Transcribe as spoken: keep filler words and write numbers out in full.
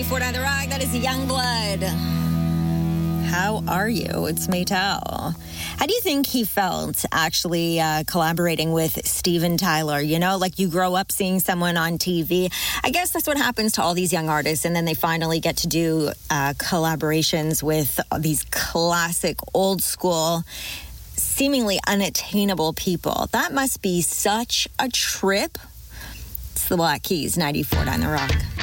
Fort on the Rock, that is Youngblood. How are you? It's Maytel. How do you think he felt actually uh, collaborating with Steven Tyler? You know, like you grow up seeing someone on T V. I guess that's what happens to all these young artists, and then they finally get to do uh, collaborations with these classic, old school, seemingly unattainable people. That must be such a trip. It's the Black Keys, ninety-four on the Rock.